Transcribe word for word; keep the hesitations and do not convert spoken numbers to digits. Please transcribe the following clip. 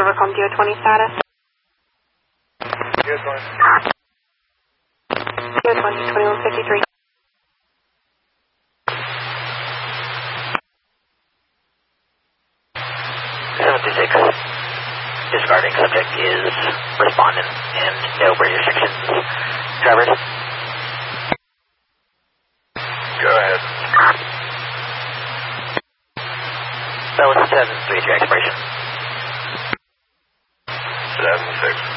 Evercom D O twenty status. D O twenty. D O twenty, twenty-one fifty-three. seven two six. Discarding subject is respondent and no brake restrictions. Drivers. Go ahead. That was seven three three expiration. seven six.